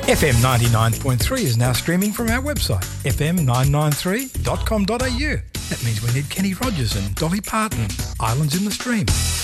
FM 99.3 is now streaming from our website, fm993.com.au. That means we need Kenny Rogers and Dolly Parton, Islands in the Stream.